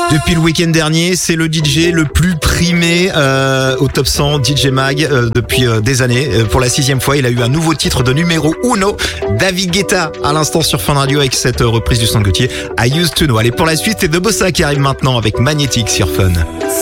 Depuis le week-end dernier, c'est le DJ le plus primé au top 100 DJ Mag depuis des années. Pour la 6e fois, il a eu un nouveau titre de numéro 1. David Guetta à l'instant sur Fun Radio avec cette reprise du son de Gauthier, I Used to Know. Allez, pour la suite, c'est De Bossa qui arrive maintenant avec Magnétique sur Fun.